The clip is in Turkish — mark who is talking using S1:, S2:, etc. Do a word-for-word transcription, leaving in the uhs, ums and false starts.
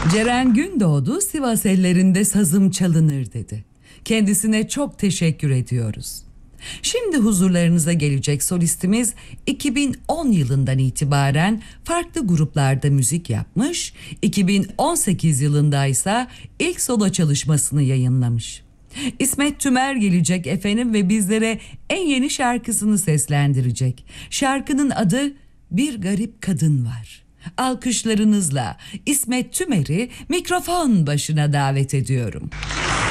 S1: Ceren Gündoğdu Sivas ellerinde sazım çalınır dedi. Kendisine çok teşekkür ediyoruz. Şimdi huzurlarınıza gelecek solistimiz iki bin on yılından itibaren farklı gruplarda müzik yapmış, iki bin on sekiz yılında ise ilk solo çalışmasını yayınlamış. İsmet Tümer gelecek efendim ve bizlere en yeni şarkısını seslendirecek. Şarkının adı Bir Garip Kadın Var. Alkışlarınızla İsmet Tümer'i mikrofon başına davet ediyorum.